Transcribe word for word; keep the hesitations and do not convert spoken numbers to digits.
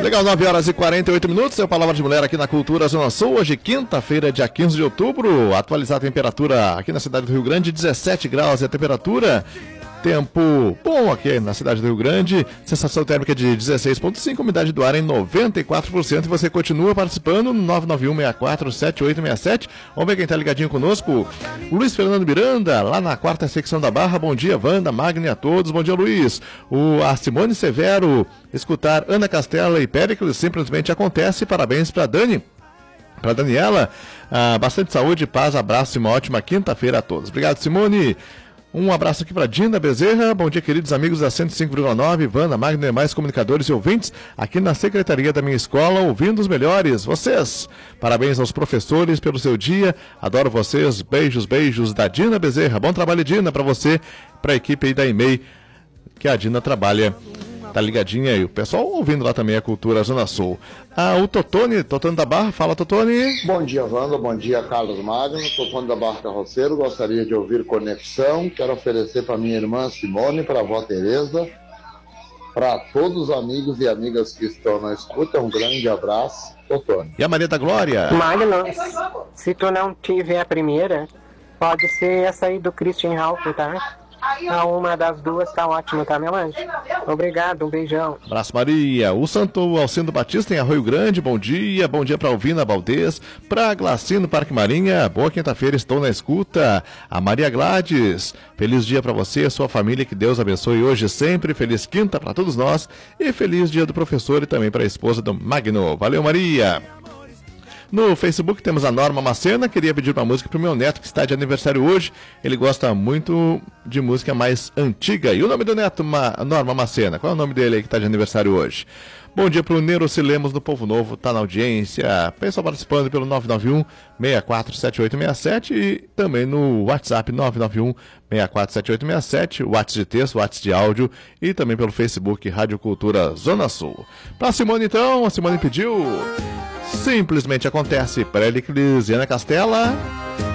Legal, nove horas e quarenta e oito minutos, é o Palavra de Mulher aqui na Cultura Zona Sul. Hoje, quinta-feira, dia quinze de outubro. Atualizar a temperatura aqui na cidade do Rio Grande, dezessete graus é a temperatura. Tempo bom aqui na cidade do Rio Grande, sensação térmica de dezesseis vírgula cinco, umidade do ar em noventa e quatro por cento. E você continua participando no nove nove um, seis quatro sete oito seis sete. Vamos ver quem está ligadinho conosco. O Luiz Fernando Miranda, lá na quarta secção da Barra. Bom dia, Wanda, Magni, a todos. Bom dia, Luiz. O, a Simone Severo, escutar Ana Castela e Péricles, simplesmente acontece. Parabéns para Dani. Para Daniela, ah, bastante saúde, paz, abraço e uma ótima quinta-feira a todos. Obrigado, Simone. Um abraço aqui para Dinda Bezerra. Bom dia, queridos amigos da cento e cinco vírgula nove, Wanda, Magno e mais comunicadores e ouvintes aqui na secretaria da minha escola, ouvindo os melhores, vocês. Parabéns aos professores pelo seu dia. Adoro vocês. Beijos, beijos da Dinda Bezerra. Bom trabalho, Dinda, para você, para a equipe aí da E M E I, que a Dinda trabalha. Tá ligadinha aí, o pessoal ouvindo lá também a Cultura Zona Sul. Ah, o Totone, Totone da Barra, fala, Totone. Bom dia, Wanda, bom dia, Carlos Magno, Totone da Barra Carroceiro, gostaria de ouvir Conexão, quero oferecer para minha irmã Simone, para a avó Tereza, para todos os amigos e amigas que estão na escuta, um grande abraço, Totone. E a Maria da Glória? Magno, se tu não tiver a primeira, pode ser essa aí do Christian Ralph, tá? A uma das duas tá ótimo, tá, meu anjo? Obrigado, um beijão. Abraço, Maria. O Santo Alcindo Batista em Arroio Grande, bom dia. Bom dia para Alvina Valdez, para Glacino Parque Marinha. Boa quinta-feira, estou na escuta. A Maria Gladys, feliz dia para você e sua família, que Deus abençoe hoje sempre. Feliz quinta para todos nós e feliz dia do professor e também para a esposa do Magno. Valeu, Maria. No Facebook temos a Norma Macena, queria pedir uma música para o meu neto que está de aniversário hoje. Ele gosta muito de música mais antiga. E o nome do neto, Ma... Norma Macena, qual é o nome dele aí que está de aniversário hoje? Bom dia para o Neuroci Lemos do Povo Novo, está na audiência. Pessoal participando pelo nove nove um, seis quatro sete oito seis sete e também no WhatsApp nove nove um, seis quatro sete oito seis sete, WhatsApp de texto, WhatsApp de áudio e também pelo Facebook Rádio Cultura Zona Sul. Para Simone então, a Simone pediu... Simplesmente acontece. Péricles e Ana Castela.